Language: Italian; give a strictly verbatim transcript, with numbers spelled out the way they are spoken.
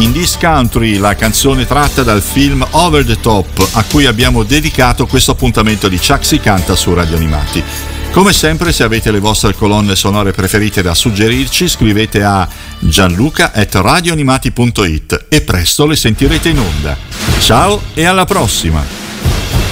In This Country, la canzone tratta dal film Over the Top, a cui abbiamo dedicato questo appuntamento di Chuck si canta su Radio Animati. Come sempre, se avete le vostre colonne sonore preferite da suggerirci, scrivete a gianluca at radioanimati punto it e presto le sentirete in onda. Ciao e alla prossima!